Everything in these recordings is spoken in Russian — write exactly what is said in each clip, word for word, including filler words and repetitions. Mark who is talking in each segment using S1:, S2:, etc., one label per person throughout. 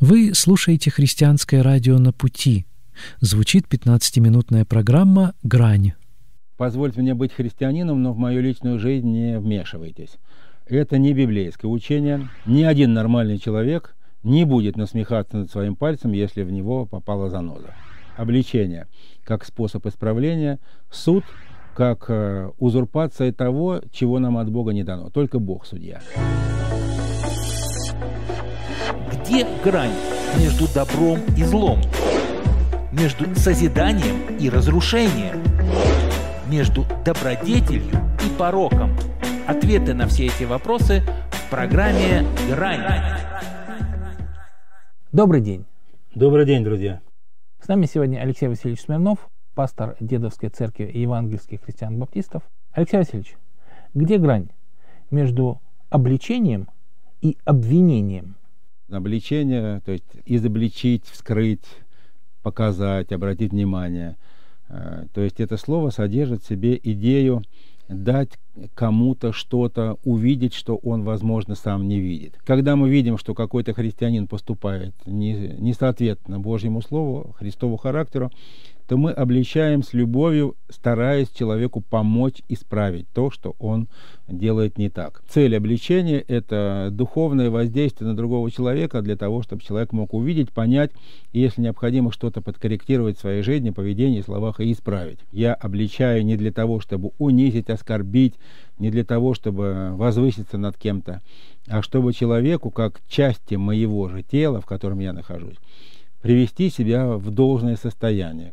S1: Вы слушаете «Христианское радио на пути». Звучит пятнадцатиминутная программа «Грань».
S2: Позвольте мне быть христианином, но в мою личную жизнь не вмешивайтесь. Это не библейское учение. Ни один нормальный человек не будет насмехаться над своим пальцем, если в него попала заноза. Обличение как способ исправления, суд как э, узурпация того, чего нам от Бога не дано. Только Бог судья.
S3: Где грань между добром и злом? Между созиданием и разрушением? Между добродетелью и пороком? Ответы на все эти вопросы в программе «Грань».
S4: Добрый день.
S2: Добрый день, друзья.
S4: С нами сегодня Алексей Васильевич Смирнов, пастор Дедовской церкви евангельских христиан-баптистов. Алексей Васильевич, где грань между обличением и обвинением?
S2: Обличение, то есть изобличить, вскрыть, показать, обратить внимание. То есть это слово содержит в себе идею дать кому-то что-то, увидеть, что он, возможно, сам не видит. Когда мы видим, что какой-то христианин поступает не, не соответственно Божьему Слову, Христову характеру, то мы обличаем с любовью, стараясь человеку помочь исправить то, что он делает не так. Цель обличения – это духовное воздействие на другого человека для того, чтобы человек мог увидеть, понять, и, если необходимо, что-то подкорректировать в своей жизни, поведении, словах и исправить. Я обличаю не для того, чтобы унизить, оскорбить, не для того, чтобы возвыситься над кем-то, а чтобы человеку, как части моего же тела, в котором я нахожусь, привести себя в должное состояние.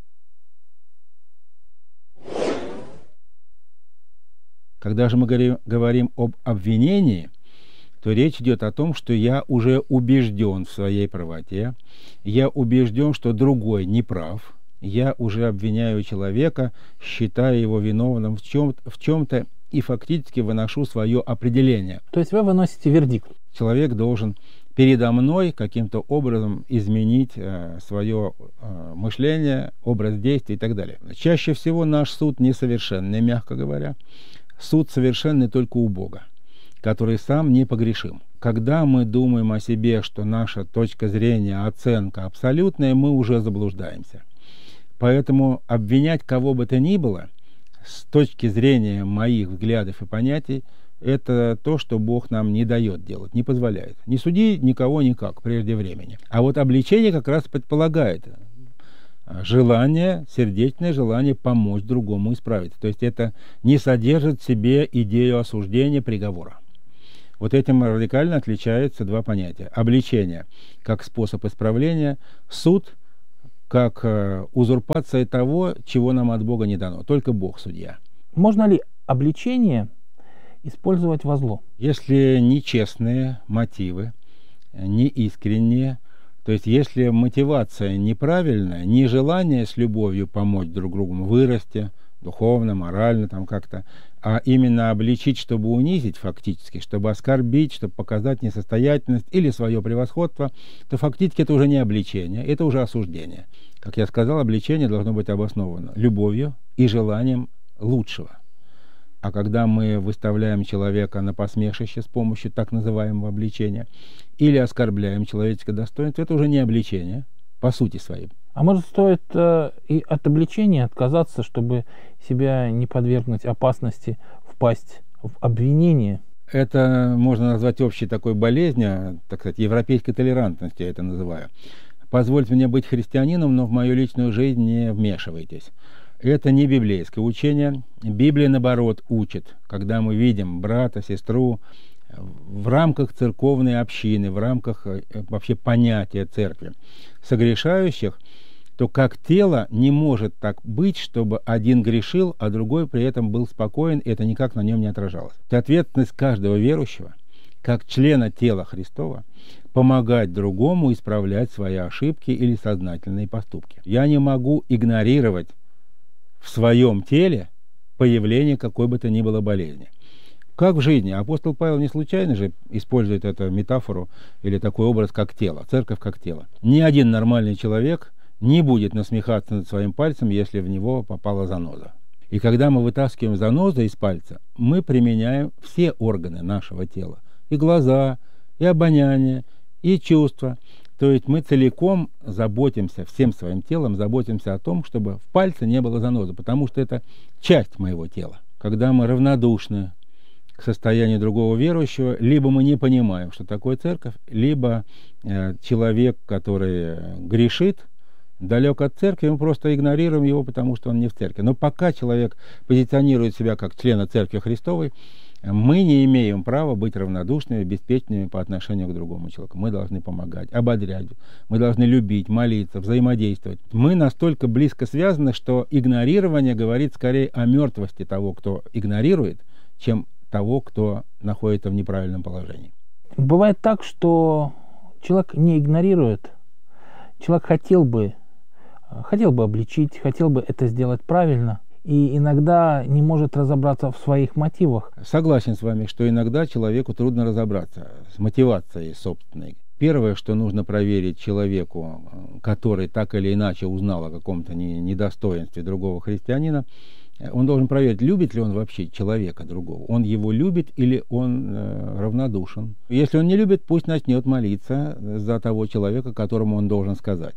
S2: Когда же мы говорим об обвинении, то речь идет о том, что я уже убежден в своей правоте, я убежден, что другой не прав, я уже обвиняю человека, считая его виновным в чем-то, в чем-то и фактически выношу свое определение.
S4: То есть вы выносите вердикт?
S2: Человек должен передо мной каким-то образом изменить э, свое э, мышление, образ действий и так далее. Чаще всего наш суд несовершенный, мягко говоря. Суд совершенный только у Бога, который сам непогрешим. Когда мы думаем о себе, что наша точка зрения, оценка абсолютная, мы уже заблуждаемся. Поэтому обвинять кого бы то ни было, с точки зрения моих взглядов и понятий, это то, что Бог нам не дает делать, не позволяет. Не суди никого никак прежде времени. А вот обличение как раз предполагает желание, сердечное желание помочь другому исправиться. То есть это не содержит в себе идею осуждения, приговора. Вот этим радикально отличаются два понятия. Обличение как способ исправления, суд как э, узурпация того, чего нам от Бога не дано. Только Бог судья.
S4: Можно ли обличение использовать во зло?
S2: Если нечестные мотивы, неискренние, то есть если мотивация неправильная, не желание с любовью помочь друг другу вырасти, духовно, морально, там как-то, а именно обличить, чтобы унизить фактически, чтобы оскорбить, чтобы показать несостоятельность или свое превосходство, то фактически это уже не обличение, это уже осуждение. Как я сказал, обличение должно быть обосновано любовью и желанием лучшего. А когда мы выставляем человека на посмешище с помощью так называемого обличения или оскорбляем человеческое достоинство, это уже не обличение, по сути своей.
S4: А может, стоит э, и от обличения отказаться, чтобы себя не подвергнуть опасности впасть в обвинение?
S2: Это можно назвать общей такой болезнью, так сказать, европейской толерантности, я это называю. Позвольте мне быть христианином, но в мою личную жизнь не вмешивайтесь. Это не библейское учение. Библия, наоборот, учит, когда мы видим брата, сестру в рамках церковной общины, в рамках вообще понятия церкви, согрешающих, то как тело не может так быть, чтобы один грешил, а другой при этом был спокоен, и это никак на нем не отражалось. Это ответственность каждого верующего, как члена тела Христова, помогать другому исправлять свои ошибки или сознательные поступки. Я не могу игнорировать в своем теле появление какой бы то ни было болезни. Как в жизни. Апостол Павел не случайно же использует эту метафору или такой образ, как тело, церковь как тело. Ни один нормальный человек не будет насмехаться над своим пальцем, если в него попала заноза. И когда мы вытаскиваем занозу из пальца, мы применяем все органы нашего тела. И глаза, и обоняние, и чувства. То есть мы целиком заботимся, всем своим телом заботимся о том, чтобы в пальце не было занозы, потому что это часть моего тела. Когда мы равнодушны к состоянию другого верующего, либо мы не понимаем, что такое церковь, либо э, человек, который грешит, далек от церкви, мы просто игнорируем его, потому что он не в церкви. Но пока человек позиционирует себя как члена Церкви Христовой, мы не имеем права быть равнодушными, беспечными по отношению к другому человеку. Мы должны помогать, ободрять, мы должны любить, молиться, взаимодействовать. Мы настолько близко связаны, что игнорирование говорит скорее о мертвости того, кто игнорирует, чем того, кто находится в неправильном положении.
S4: Бывает так, что человек не игнорирует, человек хотел бы, хотел бы обличить, хотел бы это сделать правильно, и иногда не может разобраться в своих мотивах.
S2: Согласен с вами, что иногда человеку трудно разобраться с мотивацией собственной. Первое, что нужно проверить человеку, который так или иначе узнал о каком-то недостоинстве другого христианина, он должен проверить, любит ли он вообще человека другого. Он его любит или он э, равнодушен. Если он не любит, пусть начнет молиться за того человека, которому он должен сказать.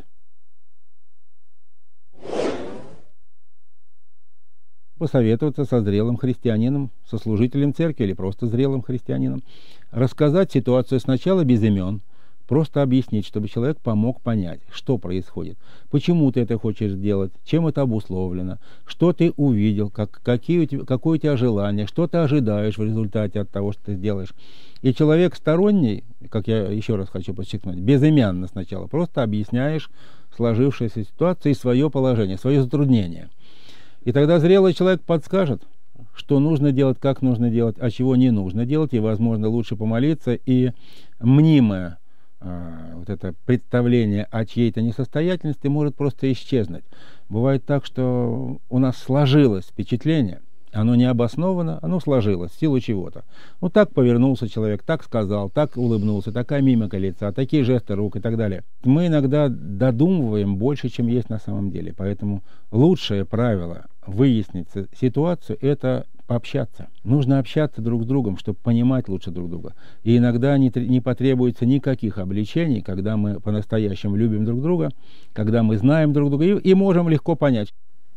S2: Посоветоваться со зрелым христианином, со служителем церкви или просто зрелым христианином. Рассказать ситуацию сначала без имен, просто объяснить, чтобы человек помог понять, что происходит, почему ты это хочешь сделать, чем это обусловлено, что ты увидел, как, какие у тебя, какое у тебя желание, что ты ожидаешь в результате от того, что ты сделаешь. И человек сторонний, как я еще раз хочу подчеркнуть, безымянно сначала, просто объясняешь сложившуюся ситуацию и свое положение, свое затруднение. И тогда зрелый человек подскажет, что нужно делать, как нужно делать, а чего не нужно делать, и, возможно, лучше помолиться, и мнимое э, вот это представление о чьей-то несостоятельности может просто исчезнуть. Бывает так, что у нас сложилось впечатление, оно не обосновано, оно сложилось в силу чего-то. Вот так повернулся человек, так сказал, так улыбнулся, такая мимика лица, такие жесты рук и так далее. Мы иногда додумываем больше, чем есть на самом деле. Поэтому лучшее правило выяснить ситуацию – это пообщаться. Нужно общаться друг с другом, чтобы понимать лучше друг друга. И иногда не, не потребуется никаких обличений, когда мы по-настоящему любим друг друга, когда мы знаем друг друга и, и можем легко понять.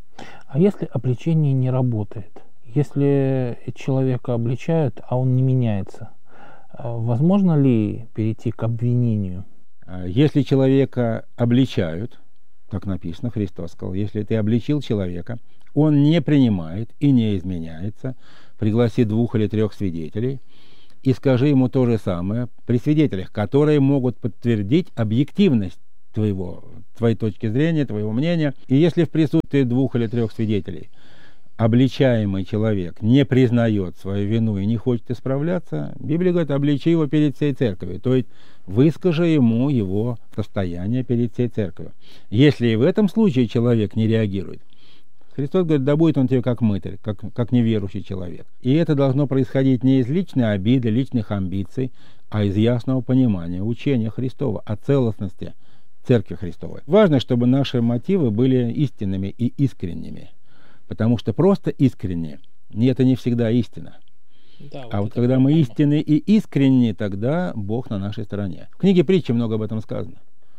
S4: А если обличение не работает? Если человека обличают, а он не меняется, возможно ли перейти к обвинению?
S2: Если человека обличают, как написано, Христос сказал, если ты обличил человека, он не принимает и не изменяется, пригласи двух или трех свидетелей и скажи ему то же самое при свидетелях, которые могут подтвердить объективность твоего, твоей точки зрения, твоего мнения. И если в присутствии двух или трех свидетелей обличаемый человек не признает свою вину и не хочет исправляться, Библия говорит, обличи его перед всей церковью, то есть выскажи ему его состояние перед всей церковью. Если и в этом случае человек не реагирует, Христос говорит, да будет он тебе как мытарь, как, как неверующий человек. И это должно происходить не из личной обиды, личных амбиций, а из ясного понимания учения Христова о целостности Церкви Христовой. Важно, чтобы наши мотивы были истинными и искренними. Потому что просто искренне, это не всегда истина. Да, вот а вот когда проблема. Мы истинны и искренни, тогда Бог на нашей стороне. В книге притчи много об этом сказано.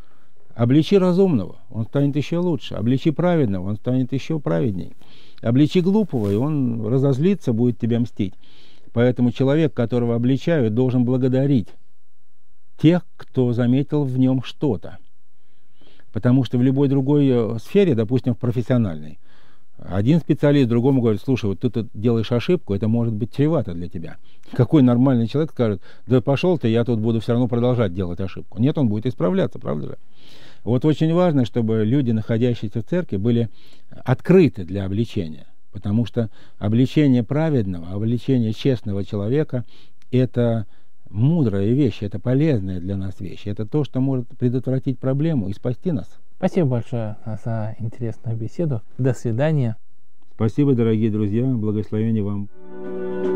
S2: Обличи разумного, он станет еще лучше. Обличи праведного, он станет еще праведней. Обличи глупого, и он разозлится, будет тебя мстить. Поэтому человек, которого обличают, должен благодарить тех, кто заметил в нем что-то. Потому что в любой другой сфере, допустим, в профессиональной, один специалист другому говорит, слушай, вот ты тут делаешь ошибку, это может быть чревато для тебя. Какой нормальный человек скажет, да пошел ты, я тут буду все равно продолжать делать ошибку. Нет, он будет исправляться, правда же? Вот очень важно, чтобы люди, находящиеся в церкви, были открыты для обличения. Потому что обличение праведного, обличение честного человека – это мудрая вещь, это полезная для нас вещь. Это то, что может предотвратить проблему и спасти нас.
S4: Спасибо большое за интересную беседу. До свидания.
S2: Спасибо, дорогие друзья. Благословения вам.